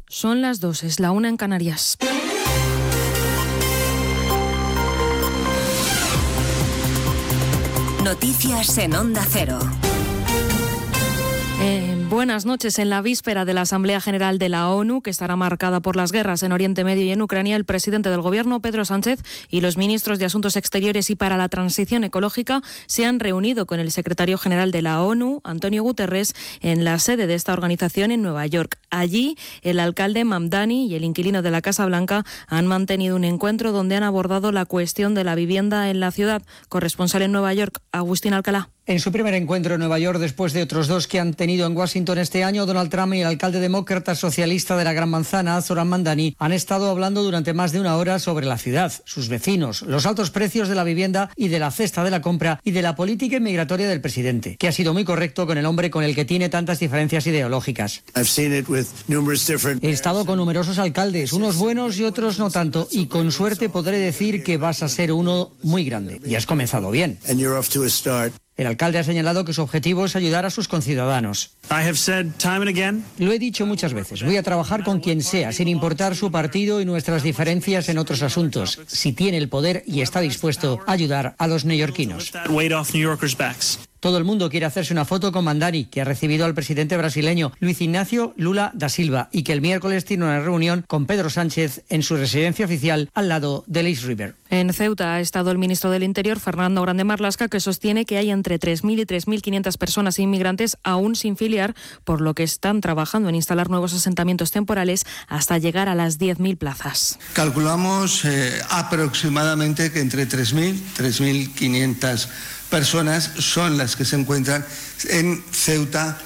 Son las 2, es la 1 en Canarias. Noticias en Onda Cero. Buenas noches. En la víspera de la Asamblea General de la ONU, que estará marcada por las guerras en Oriente Medio y en Ucrania, el presidente del Gobierno, Pedro Sánchez, y los ministros de Asuntos Exteriores y para la Transición Ecológica se han reunido con el secretario general de la ONU, Antonio Guterres, en la sede de esta organización en Nueva York. Allí, el alcalde Mamdani y el inquilino de la Casa Blanca han mantenido un encuentro donde han abordado la cuestión de la vivienda en la ciudad. Corresponsal en Nueva York, Agustín Alcalá. En su primer encuentro en Nueva York, después de otros dos que han tenido en Washington este año, Donald Trump y el alcalde demócrata socialista de la Gran Manzana, Zoran Mamdani, han estado hablando durante más de una hora sobre la ciudad, sus vecinos, los altos precios de la vivienda y de la cesta de la compra y de la política inmigratoria del presidente, que ha sido muy correcto con el hombre con el que tiene tantas diferencias ideológicas. He estado con numerosos alcaldes, unos buenos y otros no tanto, y con suerte podré decir que vas a ser uno muy grande. Y has comenzado bien. El alcalde ha señalado que su objetivo es ayudar a sus conciudadanos. Lo he dicho muchas veces, voy a trabajar con quien sea, sin importar su partido y nuestras diferencias en otros asuntos, si tiene el poder y está dispuesto a ayudar a los neoyorquinos. Todo el mundo quiere hacerse una foto con Mamdani, que ha recibido al presidente brasileño Luiz Inácio Lula da Silva y que el miércoles tiene una reunión con Pedro Sánchez en su residencia oficial al lado del East River. En Ceuta ha estado el ministro del Interior, Fernando Grande Marlaska, que sostiene que hay entre 3.000 y 3.500 personas inmigrantes aún sin filiar, por lo que están trabajando en instalar nuevos asentamientos temporales hasta llegar a las 10.000 plazas. Calculamos aproximadamente que entre 3.000 y 3.500 personas son las que se encuentran en Ceuta